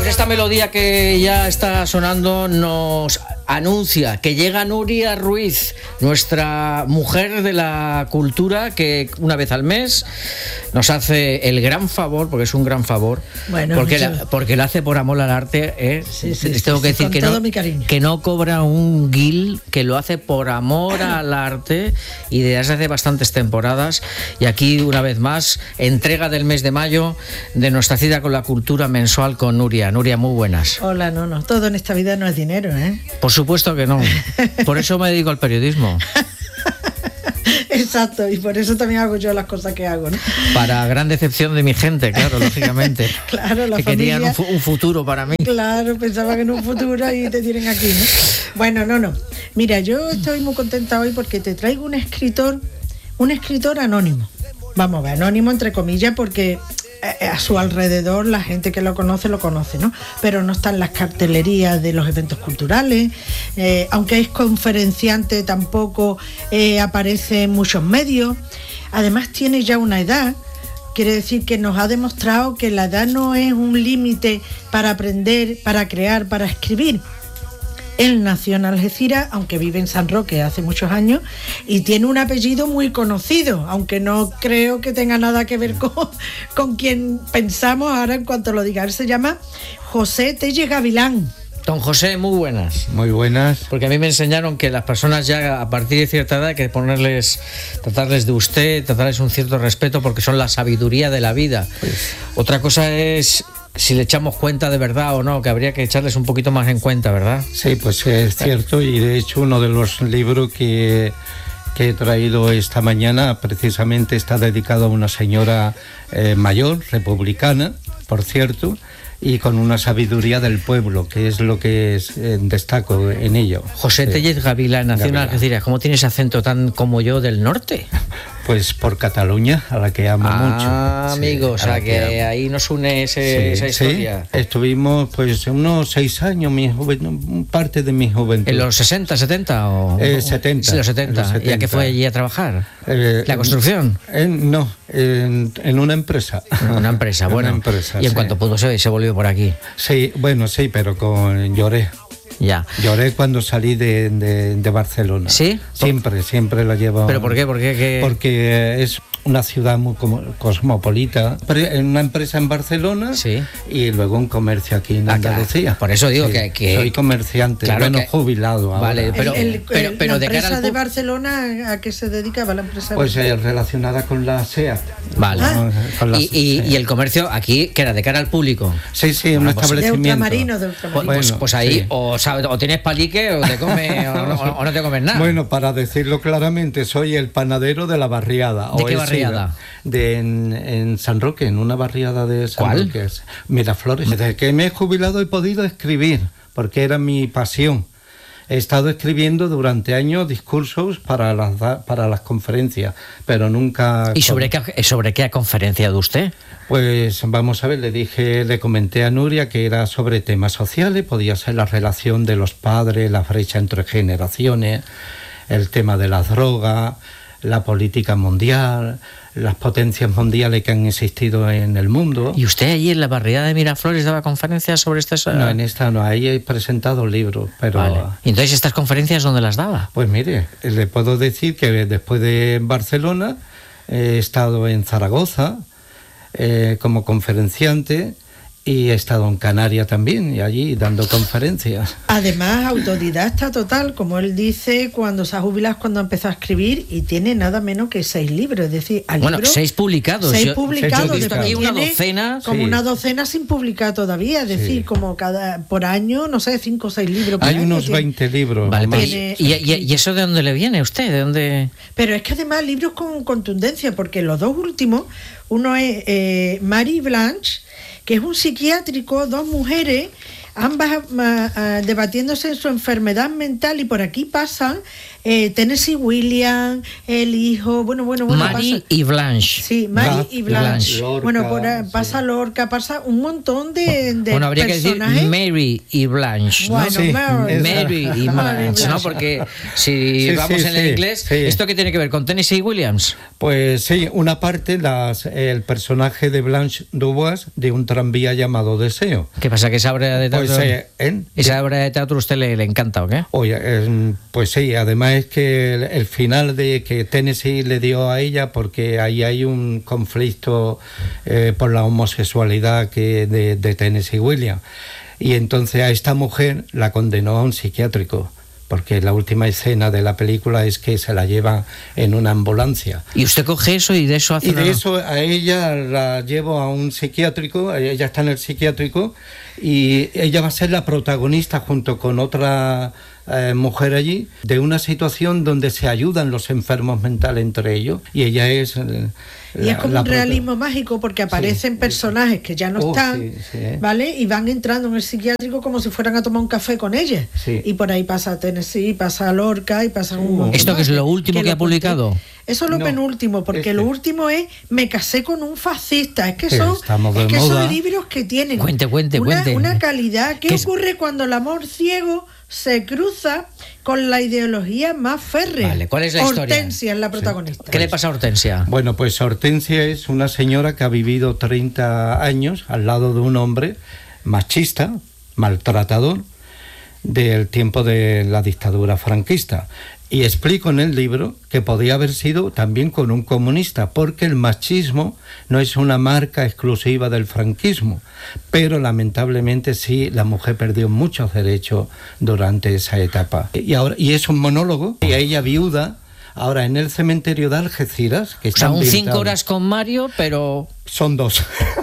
Pues esta melodía que ya está sonando nos anuncia que llega Nuria Ruiz, nuestra mujer de la cultura, que una vez al mes nos hace el gran favor, porque es un gran favor, bueno, porque la hace por amor al arte. Tengo que decir que no cobra un guil, que lo hace por amor al arte, y desde hace bastantes temporadas. Y aquí, una vez más, entrega del mes de mayo de nuestra cita con la cultura mensual con Nuria. Nuria, muy buenas. Hola, no, todo en esta vida no es dinero, ¿eh? Por supuesto que no. Por eso me dedico al periodismo. Exacto, y por eso también hago yo las cosas que hago, ¿no? Para gran decepción de mi gente, claro, lógicamente. Claro, la que familia, querían un futuro para mí. Claro, pensaban en un futuro y te tienen aquí, ¿no? Bueno, no. Mira, yo estoy muy contenta hoy porque te traigo un escritor anónimo. Vamos a ver, anónimo entre comillas, porque a su alrededor la gente que lo conoce, ¿no? Pero no está en las cartelerías de los eventos culturales, aunque es conferenciante tampoco aparece en muchos medios. Además tiene ya una edad, quiere decir que nos ha demostrado que la edad no es un límite para aprender, para crear, para escribir. Él nació en Algeciras, aunque vive en San Roque hace muchos años, y tiene un apellido muy conocido, aunque no creo que tenga nada que ver con quien pensamos ahora en cuanto lo diga. Él se llama José Tellez Gavilán. Don José, muy buenas. Muy buenas. Porque a mí me enseñaron que las personas ya a partir de cierta edad hay que tratarles de usted, tratarles un cierto respeto, porque son la sabiduría de la vida. Pues. Otra cosa es si le echamos cuenta de verdad o no, que habría que echarles un poquito más en cuenta, ¿verdad? Sí, pues es cierto, y de hecho uno de los libros que he traído esta mañana precisamente está dedicado a una señora mayor, republicana, por cierto, y con una sabiduría del pueblo, que es lo que destaco en ello. José Tellez Gavilán, nació en Algeciras. ¿Cómo tiene ese acento tan como yo del norte? Pues por Cataluña, a la que amo mucho. Amigos, o sea que ahí nos une esa historia. Sí. Estuvimos pues unos 6 años, parte de mi juventud. ¿En los 60, 70 o...? 70. Sí, los 70. ¿Y a qué fue allí a trabajar? ¿La construcción? No, en una empresa. Una empresa, bueno. Una empresa, y en cuanto pudo se volvió por aquí. Sí, bueno, sí, pero lloré. Ya. Lloré cuando salí de Barcelona. ¿Sí? Siempre la llevo. ¿Pero por qué? Porque es una ciudad muy cosmopolita. En una empresa en Barcelona, sí, y luego un comercio aquí en Andalucía. Claro. Por eso digo que soy comerciante, claro, jubilado ahora. Vale, pero la de empresa cara al de Barcelona, ¿a qué se dedicaba la empresa? Pues relacionada con la SEAT. Vale. Y el comercio aquí, que era de cara al público. Sí, un establecimiento. De ultramarino. Pues ahí, sí. o tienes palique o te comes o no te comes nada. Bueno, para decirlo claramente, soy el panadero de la barriada. ¿De qué barriada? En San Roque, en una barriada de San ¿Cuál? Roque. Miraflores. Desde que me he jubilado he podido escribir, porque era mi pasión. He estado escribiendo durante años discursos para las conferencias, pero nunca... ¿Y sobre qué ha conferenciado usted? Pues vamos a ver, le comenté a Nuria que era sobre temas sociales, podía ser la relación de los padres, la brecha entre generaciones, el tema de las drogas, la política mundial, las potencias mundiales que han existido en el mundo. ¿Y usted allí en la barriada de Miraflores daba conferencias sobre estas...? No, en esta no, ahí he presentado libros, pero... Vale. ¿Y entonces estas conferencias dónde las daba? Pues mire, le puedo decir que después de Barcelona he estado en Zaragoza como conferenciante, y he estado en Canarias también, y allí dando conferencias. Además, autodidacta total, como él dice, cuando se ha jubilado, cuando empezó a escribir, y tiene nada menos que 6 libros, es decir, bueno, 6 publicados. 6 publicados. He visto aquí una docena. Como una docena sin publicar todavía, es decir, como por año, no sé, 5 o 6 libros. Hay unos 20 libros. Vale, ¿y eso de dónde le viene a usted? ¿De dónde? Pero es que además libros con contundencia, porque los dos últimos, uno es Marie Blanche, que es un psiquiátrico, 2 mujeres, ambas debatiéndose en su enfermedad mental, y por aquí pasan Tennessee Williams, el hijo, bueno. Marie y Blanche. Sí, Marie y Blanche. Lorca, bueno, por ahí pasa sí. Lorca, pasa un montón de Bueno, habría personajes. que decir Mary y Blanche, ¿no? Bueno, Sí, Mary y Blanche, ¿no? Porque si Sí, vamos sí, en el sí, inglés, sí. ¿esto qué tiene que ver con Tennessee Williams? Pues sí, una parte, el personaje de Blanche Dubois de un tranvía llamado Deseo. ¿Qué pasa? ¿Que esa obra de teatro, Pues, esa obra de teatro a usted le encanta o qué? Oye, pues sí, además es que el final de que Tennessee le dio a ella, porque ahí hay un conflicto por la homosexualidad de Tennessee Williams. Y entonces a esta mujer la condenó a un psiquiátrico, porque la última escena de la película es que se la lleva en una ambulancia. Y usted coge eso y de eso hace Y de eso a ella la llevo a un psiquiátrico, ella está en el psiquiátrico y ella va a ser la protagonista junto con otra mujer allí de una situación donde se ayudan los enfermos mentales entre ellos y ella es... Y es como un realismo mágico porque aparecen personajes que ya no están, ¿vale? Y van entrando en el psiquiátrico como si fueran a tomar un café con ella. Sí. Y por ahí pasa Tennessee, pasa Lorca y pasa un montón. ¿Esto que es lo último que ha publicado? Eso es lo penúltimo, porque lo último es Me casé con un fascista. Es que son libros que tienen una calidad. ¿Qué ocurre cuando el amor ciego se cruza con la ideología más férrea? Vale, ¿cuál es la historia? Hortensia es la protagonista. ¿Qué le pasa a Hortensia? Bueno, pues Hortensia es una señora que ha vivido 30 años al lado de un hombre machista, maltratador, del tiempo de la dictadura franquista. Y explico en el libro que podía haber sido también con un comunista, porque el machismo no es una marca exclusiva del franquismo, pero lamentablemente sí, la mujer perdió muchos derechos durante esa etapa. Y es un monólogo, y ella viuda, ahora en el cementerio de Algeciras, que está un 5 horas con Mario, pero... Son 2.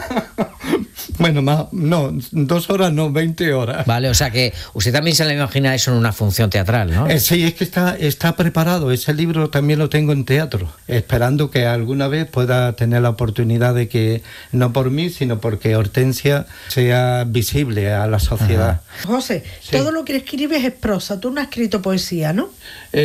Bueno, no, 2 horas no, 20 horas. Vale, o sea que usted también se le imagina eso en una función teatral, ¿no? Sí, es que está preparado. Ese libro también lo tengo en teatro, esperando que alguna vez pueda tener la oportunidad de que, no por mí, sino porque Hortensia sea visible a la sociedad. Ajá. José, todo lo que escribes es prosa. Tú no has escrito poesía, ¿no?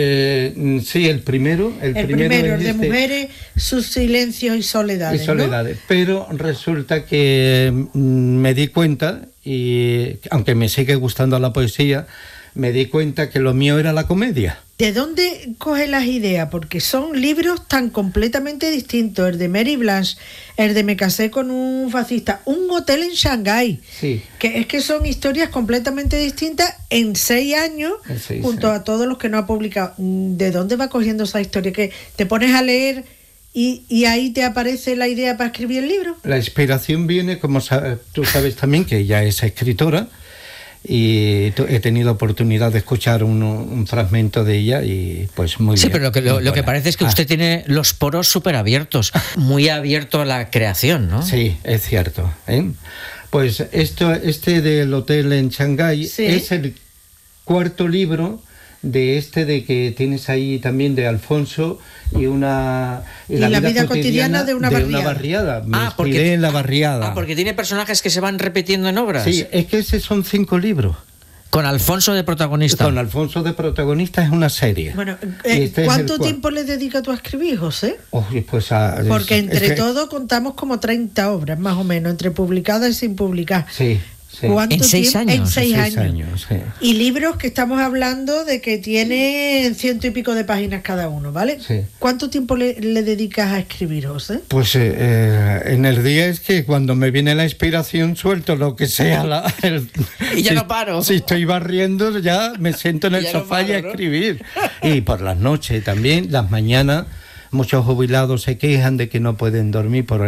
Sí, el primero el de mujeres, sus silencios y soledades. ¿no? Pero resulta que me di cuenta, y aunque me sigue gustando la poesía, me di cuenta que lo mío era la comedia. ¿De dónde coges las ideas? Porque son libros tan completamente distintos. El de Mary Blanche, el de Me casé con un fascista, Un hotel en Shanghái. Sí. Que es que son historias completamente distintas en 6 años, junto a todos los que no ha publicado. ¿De dónde va cogiendo esa historia? Que te pones a leer y ahí te aparece la idea para escribir el libro. La inspiración viene, como tú sabes también, que ella es escritora, y he tenido oportunidad de escuchar un fragmento de ella y pues muy bien. Sí, pero lo que parece es que usted tiene los poros súper abiertos, muy abierto a la creación, ¿no? Sí, es cierto. Pues este del hotel en Shanghái es el 4º libro de que tienes ahí también de Alfonso y la vida cotidiana de una barriada. Me inspiré en La barriada. Porque tiene personajes que se van repitiendo en obras. Sí, es que esos son 5 libros. Con Alfonso de protagonista. Con Alfonso de protagonista es una serie. Bueno, ¿cuánto tiempo le dedicas tú a escribir, José? Porque entre todo contamos como 30 obras, más o menos, entre publicadas y sin publicar. Sí. Sí. ¿En 6 años? En 6 años. Sí. Y libros que estamos hablando de que tienen 100 y pico de páginas cada uno, ¿vale? Sí. ¿Cuánto tiempo le dedicas a escribir, José? Pues en el día es que cuando me viene la inspiración suelto lo que sea. Y ya no paro. Si estoy barriendo ya me siento en el sofá y a escribir. Y por las noches también, las mañanas. Muchos jubilados se quejan de que no pueden dormir por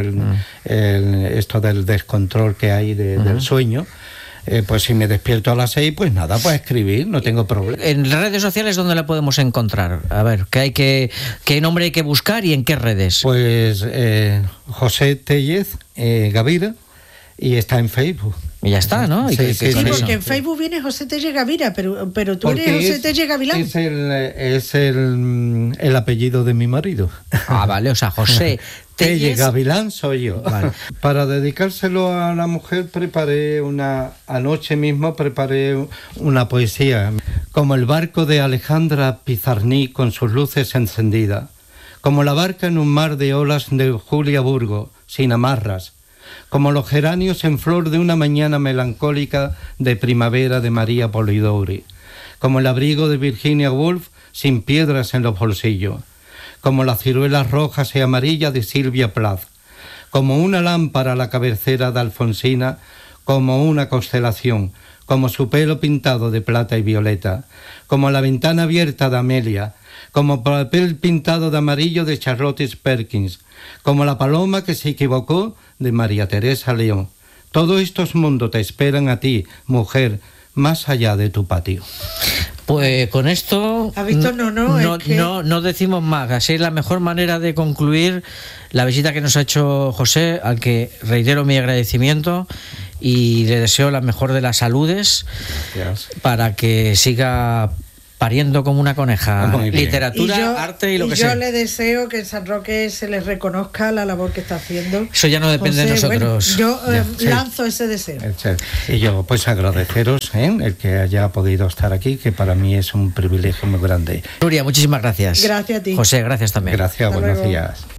esto del descontrol que hay del sueño. Pues si me despierto a las 6, pues nada, pues escribir, no tengo problema. En redes sociales, ¿dónde la podemos encontrar? A ver, ¿qué nombre hay que buscar y en qué redes? Pues José Tellez Gavira, y está en Facebook. Y ya está, ¿no? Y Sí, Sí, con eso. porque en Facebook viene José Telle Gavira, pero tú Porque eres José Telle Gavilán. Es el apellido de mi marido. Ah, vale, o sea, José Telle Telles. Gavilán soy yo. Vale. Para dedicárselo a la mujer anoche mismo preparé una poesía, como el barco de Alejandra Pizarní con sus luces encendidas, como la barca en un mar de olas de Julia Burgo, sin amarras, como los geranios en flor de una mañana melancólica de primavera de María Polidori, como el abrigo de Virginia Woolf sin piedras en los bolsillos, como las ciruelas rojas y amarillas de Silvia Plath, como una lámpara a la cabecera de Alfonsina, como una constelación, como su pelo pintado de plata y violeta, como la ventana abierta de Amelia, como papel pintado de amarillo de Charlotte Perkins, como la paloma que se equivocó de María Teresa León. Todos estos mundos te esperan a ti, mujer, más allá de tu patio. Pues con esto ¿Has visto? no decimos más. Así es la mejor manera de concluir la visita que nos ha hecho José, al que reitero mi agradecimiento y le deseo la mejor de las saludes. Gracias. Para que siga pariendo como una coneja. Muy bien. Literatura, arte y lo que sea. Yo le deseo que en San Roque se les reconozca la labor que está haciendo. Eso ya no depende de José, nosotros. Bueno, yo Sí. lanzo ese deseo. Y yo pues agradeceros el que haya podido estar aquí, que para mí es un privilegio muy grande. Nuria, muchísimas gracias. Gracias a ti. José, gracias también. Gracias, Hasta buenos luego. días.